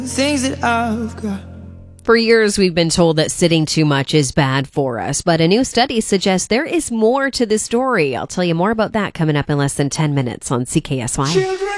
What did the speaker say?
things that I've got. For years, we've been told that sitting too much is bad for us, but a new study suggests there is more to the story. I'll tell you more about that coming up in less than 10 minutes on CKSY. Children